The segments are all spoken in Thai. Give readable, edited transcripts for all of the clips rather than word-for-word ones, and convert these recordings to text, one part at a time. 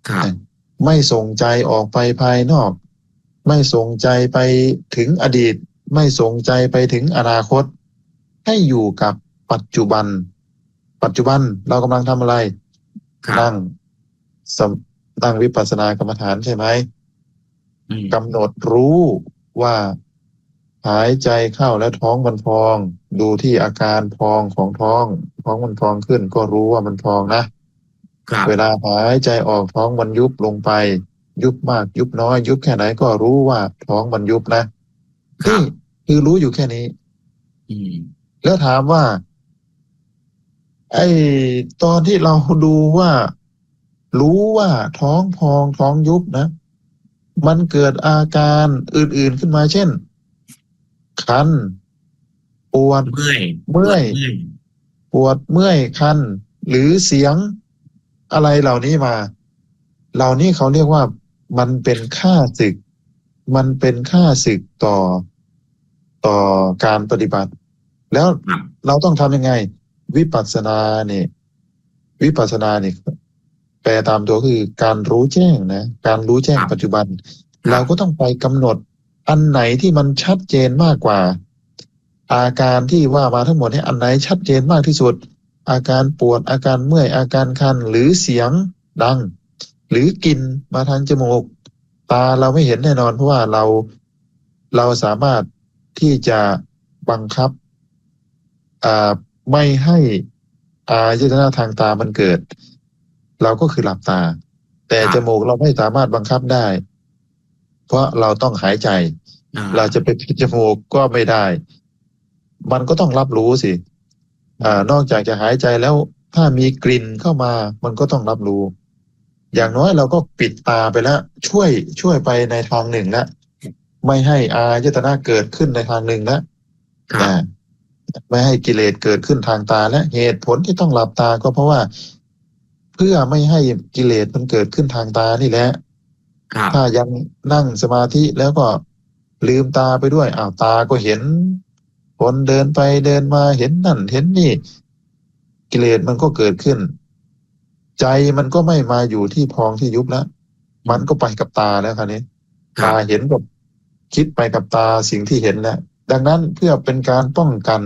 นะไม่ส่งใจออกไปภายนอกไม่ส่งใจไปถึงอดีตไม่ส่งใจไปถึงอนาคตให้อยู่กับปัจจุบันเรากำลังทำอะไรนั่งวิปัสสนากรรมฐานใช่ไหมกำหนดรู้ว่าหายใจเข้าแล้วท้องมันพองดูที่อาการพองของท้องมันพองขึ้นก็รู้ว่ามันพองนะเวลาหายใจออกท้องมันยุบลงไปยุบมากยุบน้อยยุบแค่ไหนก็รู้ว่าท้องมันยุบนะนี่คือรู้อยู่แค่นี้แล้วถามว่าไอ้ตอนที่เราดูว่ารู้ว่าท้องพองท้องยุบนะมันเกิดอาการอื่นๆขึ้นมาเช่นคันปวดเมื่อยปวดเมื่อยคันหรือเสียงอะไรเหล่านี้มาเหล่านี้เขาเรียกว่ามันเป็นค่าศึกต่อการปฏิบัติแล้วเราต้องทำยังไงวิปัสสนาเนี่ยแปลตามตัวคือการรู้แจ้งนะการรู้แจ้งปัจจุบันเราก็ต้องไปกำหนดอันไหนที่มันชัดเจนมากกว่าอาการที่ว่ามาทั้งหมดนี้อันไหนชัดเจนมากที่สุดอาการปวดอาการเมื่อยอาการคันหรือเสียงดังหรือกลิ่นมาทางจมูกตาเราไม่เห็นแน่นอนเพราะว่าเราสามารถที่จะบังคับไม่ให้อายตนะทางตามันเกิดเราก็คือหลับตาแต่จมูกเราไม่สามารถบังคับได้เพราะเราต้องหายใจเราจะไปปิดจมูกก็ไม่ได้มันก็ต้องรับรู้สินอกจากจะหายใจแล้วถ้ามีกลิ่นเข้ามามันก็ต้องรับรู้อย่างน้อยเราก็ปิดตาไปแล้วช่วยไปในทางหนึ่งแล้วไม่ให้อายตนะเกิดขึ้นในทางหนึ่งแล้วไม่ให้กิเลสเกิดขึ้นทางตาและเหตุผลที่ต้องหลับตาก็เพราะว่าเพื่อไม่ให้กิเลสมันเกิดขึ้นทางตานี่แหละถ้ายังนั่งสมาธิแล้วก็ลืมตาไปด้วยตาก็เห็นคนเดินไปเดินมาเห็นนั่นเห็นนี่กิเลสมันก็เกิดขึ้นใจมันก็ไม่มาอยู่ที่พองที่ยุบแล้วมันก็ไปกับตาแล้วคราวนี้ตาเห็นกับคิดไปกับตาสิ่งที่เห็นแล้วดังนั้นเพื่อเป็นการป้องกัน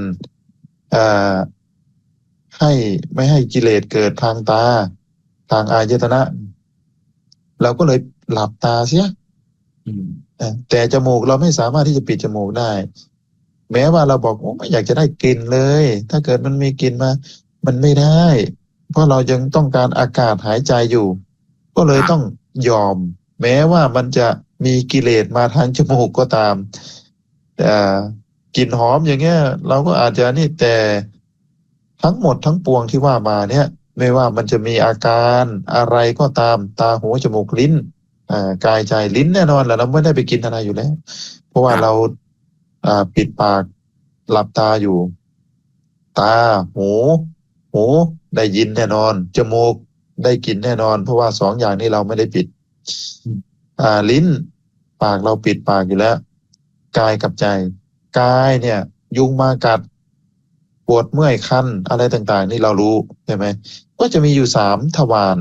ให้ไม่ให้กิเลสเกิดทางตาทางอายตนะเราก็เลยหลับตาเสียแต่จมูกเราไม่สามารถที่จะปิดจมูกได้แม้ว่าเราบอกไม่อยากจะได้กลิ่นเลยถ้าเกิดมันมีกลิ่นมามันไม่ได้เพราะเรายังต้องการอากาศหายใจอยู่ก็เลยต้องยอมแม้ว่ามันจะมีกิเลสมาทางจมูกก็ตามกลิ่นหอมอย่างเงี้ยเราก็อาจจะนี่แต่ทั้งหมดทั้งปวงที่ว่ามาเนี่ยไม่ว่ามันจะมีอาการอะไรก็ตามตาหูจมูกลิ้นกายใจลิ้นแน่นอนแหละเราไม่ได้ไปกินอะไรอยู่แล้วเพราะว่าเราปิดปากหลับตาอยู่ตาหูได้ยินแน่นอนจมูกได้กลิ่นแน่นอนเพราะว่าสองอย่างนี้เราไม่ได้ปิดลิ้นปากเราปิดปากอยู่แล้วกายกับใจกายเนี่ยยุงมากัดปวดเมื่อยคันอะไรต่างๆนี่เรารู้ใช่ไหมก็จะมีอยู่3ทวาร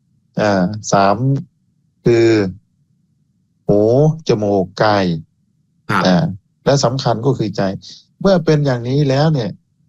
3คือหูจมูกกายและสำคัญก็คือใจเมื่อเป็นอย่างนี้แล้วเนี่ย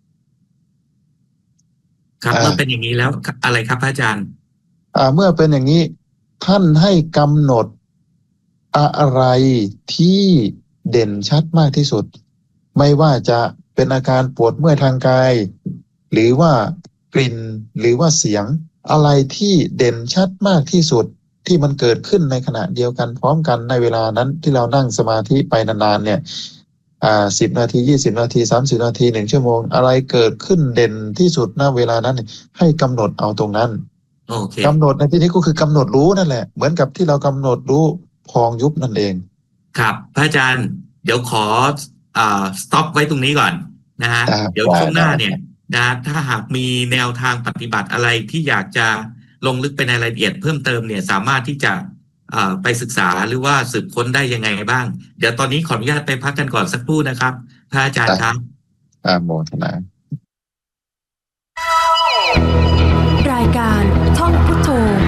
ครับเมื่อเป็นอย่างนี้แล้วอะไรครับพระอาจารย์เมื่อเป็นอย่างนี้ท่านให้กำหนดอะไรที่เด่นชัดมากที่สุดไม่ว่าจะเป็นอาการปวดเมื่อยทางกายหรือว่ากลิ่นหรือว่าเสียงอะไรที่เด่นชัดมากที่สุดที่มันเกิดขึ้นในขณะเดียวกันพร้อมกันในเวลานั้นที่เรานั่งสมาธิไปนานๆเนี่ย10 นาที20 นาที30 นาที1 ชั่วโมงอะไรเกิดขึ้นเด่นที่สุดณเวลานั้นให้กำหนดเอาตรงนั้นกำหนดในที่นี้ก็คือกำหนดรู้นั่นแหละเหมือนกับที่เรากำหนดรู้พองยุบนั่นเองครับพระอาจารย์เดี๋ยวขอสต็อปไว้ตรงนี้ก่อนนะฮะเดี๋ยวช่วงหน้าเนี่ยนะถ้าหากมีแนวทางปฏิบัติอะไรที่อยากจะลงลึกไปในรายละเอียดเพิ่มเติมเนี่ยสามารถที่จะไปศึกษาหรือว่าสืบค้นได้ยังไงบ้างเดี๋ยวตอนนี้ขออนุญาตไปพักกันก่อนสักครู่นะครับพระอาจารย์ครับโมทนารายการท่องพุทโธ